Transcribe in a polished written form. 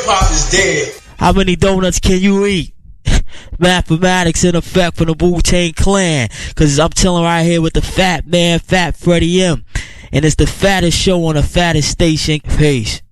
hop is dead. How many donuts can you eat? Mathematics in effect for the Wu-Tang Clan. Cause I'm chilling right here with the fat man, Fat Freddie M. And it's the fattest show on the fattest station. Peace.